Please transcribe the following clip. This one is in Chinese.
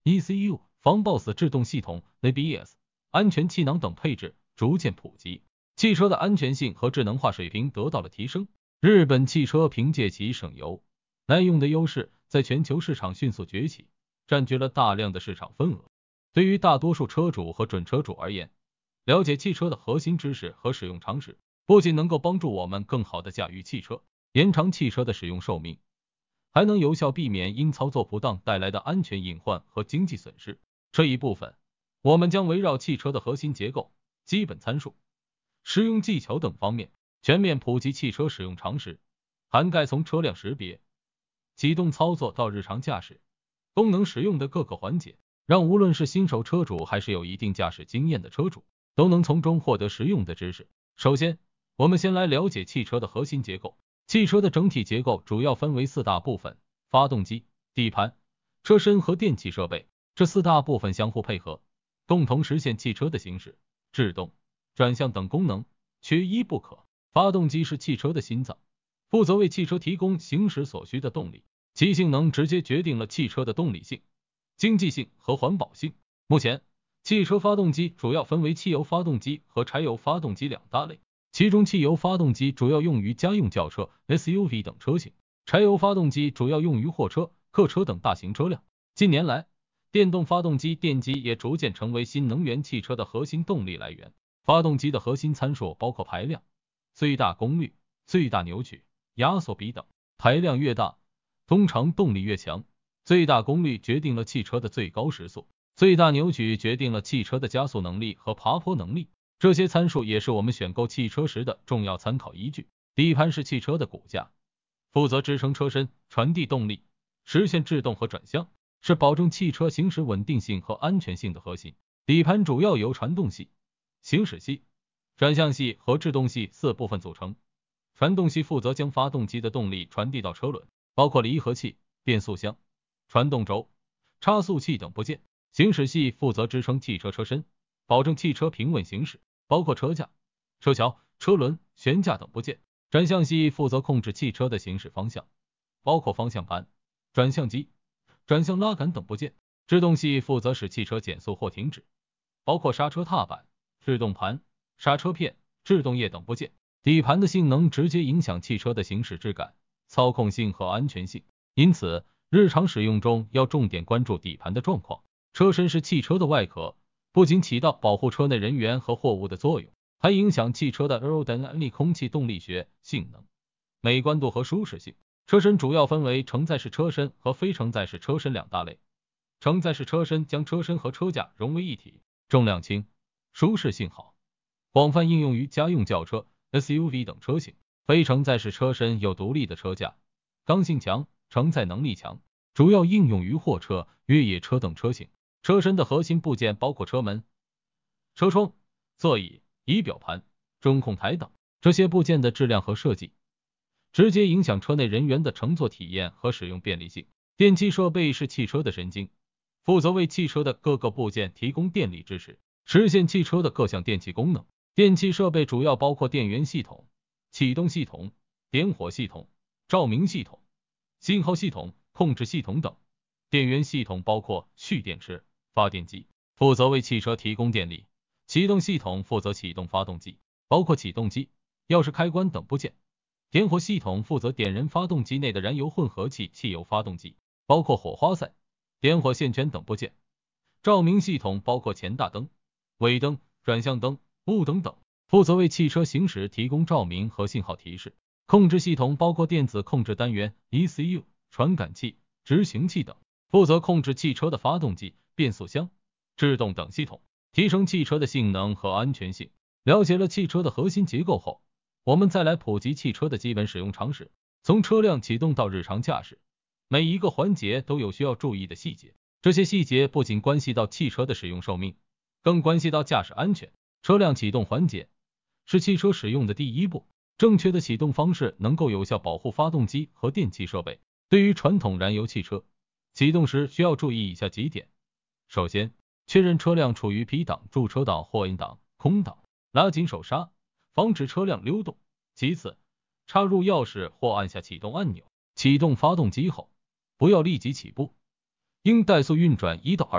ECU、防抱死制动系统、ABS、安全气囊等配置逐渐普及，汽车的安全性和智能化水平得到了提升。日本汽车凭借其省油、耐用的优势，在全球市场迅速崛起，占据了大量的市场份额。对于大多数车主和准车主而言，了解汽车的核心知识和使用常识，不仅能够帮助我们更好地驾驭汽车，延长汽车的使用寿命，还能有效避免因操作不当带来的安全隐患和经济损失。这一部分，我们将围绕汽车的核心结构、基本参数、使用技巧等方面，全面普及汽车使用常识，涵盖从车辆识别、启动操作到日常驾驶、功能使用的各个环节，让无论是新手车主还是有一定驾驶经验的车主，都能从中获得实用的知识。首先，我们先来了解汽车的核心结构。汽车的整体结构主要分为4大部分：发动机、底盘、车身和电气设备。这4大部分相互配合，共同实现汽车的行驶、制动、转向等功能，缺一不可。发动机是汽车的心脏，负责为汽车提供行驶所需的动力，其性能直接决定了汽车的动力性、经济性和环保性。目前，汽车发动机主要分为汽油发动机和柴油发动机2大类，其中汽油发动机主要用于家用轿车、SUV 等车型，柴油发动机主要用于货车、客车等大型车辆。近年来，电动发动机电机也逐渐成为新能源汽车的核心动力来源。发动机的核心参数包括排量、最大功率、最大扭矩、压缩比等。排量越大，通常动力越强。最大功率决定了汽车的最高时速，最大扭矩决定了汽车的加速能力和爬坡能力。这些参数也是我们选购汽车时的重要参考依据。底盘是汽车的骨架，负责支撑车身、传递动力、实现制动和转向，是保证汽车行驶稳定性和安全性的核心。底盘主要由传动系、行驶系、转向系和制动系4部分组成。传动系负责将发动机的动力传递到车轮，包括离合器、变速箱、传动轴、差速器等部件。行驶系负责支撑汽车车身，保证汽车平稳行驶，包括车架、车桥、车轮、悬架等部件。转向系负责控制汽车的行驶方向，包括方向盘、转向机、转向拉杆等部件。制动系负责使汽车减速或停止，包括刹车踏板、制动盘、刹车片、制动液等部件。底盘的性能直接影响汽车的行驶质感、操控性和安全性，因此日常使用中要重点关注底盘的状况。车身是汽车的外壳，不仅起到保护车内人员和货物的作用，还影响汽车的 aerodynamic 空气动力学、性能、美观度和舒适性。车身主要分为承载式车身和非承载式车身2大类。承载式车身将车身和车架融为一体，重量轻，舒适性好，广泛应用于家用轿车、SUV 等车型。非承载式车身有独立的车架，刚性强，承载能力强，主要应用于货车、越野车等车型。车身的核心部件包括车门、车窗、座椅、仪表盘、中控台等，这些部件的质量和设计直接影响车内人员的乘坐体验和使用便利性。电气设备是汽车的神经，负责为汽车的各个部件提供电力支持，实现汽车的各项电气功能。电气设备主要包括电源系统、启动系统、点火系统、照明系统、信号系统、控制系统等。电源系统包括蓄电池、发电机，负责为汽车提供电力。启动系统负责启动发动机，包括启动机、钥匙开关等部件。点火系统负责点燃发动机内的燃油混合气汽油发动机，包括火花塞、点火线圈等部件。照明系统包括前大灯、尾灯、转向灯、雾灯等，负责为汽车行驶提供照明和信号提示。控制系统包括电子控制单元、ECU、传感器、执行器等，负责控制汽车的发动机、变速箱、制动等系统，提升汽车的性能和安全性。了解了汽车的核心结构后，我们再来普及汽车的基本使用常识。从车辆启动到日常驾驶，每一个环节都有需要注意的细节，这些细节不仅关系到汽车的使用寿命，更关系到驾驶安全。车辆启动环节是汽车使用的第一步，正确的启动方式能够有效保护发动机和电气设备。对于传统燃油汽车，启动时需要注意以下几点。首先，确认车辆处于 P 档、驻车档或 N 档、空档，拉紧手刹，防止车辆溜动。其次，插入钥匙或按下启动按钮。启动发动机后，不要立即起步，应怠速运转1到2